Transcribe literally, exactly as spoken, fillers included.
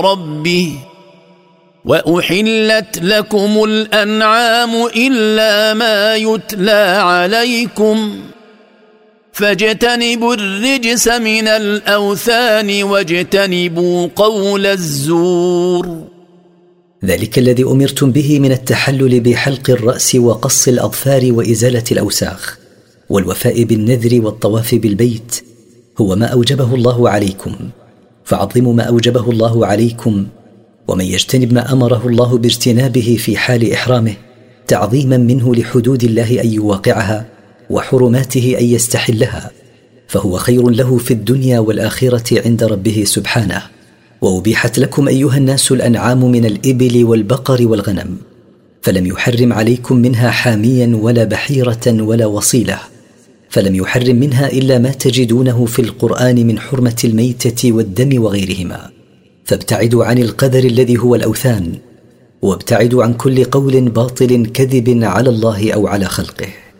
ربه وأحلت لكم الأنعام إلا ما يتلى عليكم فاجتنبوا الرجس من الأوثان واجتنبوا قول الزور. ذلك الذي أمرتم به من التحلل بحلق الرأس وقص الأظفار وإزالة الأوساخ والوفاء بالنذر والطواف بالبيت هو ما أوجبه الله عليكم، فعظموا ما أوجبه الله عليكم، ومن يجتنب ما أمره الله باجتنابه في حال إحرامه تعظيما منه لحدود الله أن يواقعها وحرماته أن يستحلها، فهو خير له في الدنيا والآخرة عند ربه سبحانه. وأبيحت لكم أيها الناس الأنعام من الإبل والبقر والغنم، فلم يحرم عليكم منها حاميا ولا بحيرة ولا وصيلة، فلم يحرم منها إلا ما تجدونه في القرآن من حرمة الميتة والدم وغيرهما. فابتعدوا عن القدر الذي هو الأوثان، وابتعدوا عن كل قول باطل كذب على الله أو على خلقه.